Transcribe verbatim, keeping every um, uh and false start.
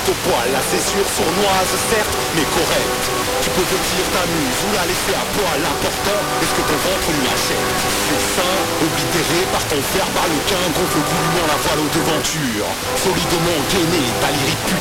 au poil, assez sûr, sournoise certes, mais correcte. Tu peux vêtir ta muse ou la laisser à poil, l'important est-ce que ton ventre lui achète. C'est sain, oblitéré par ton fer, par le quin, gonfle goulûment la voile aux devantures. Solidement gainé, ta lyrique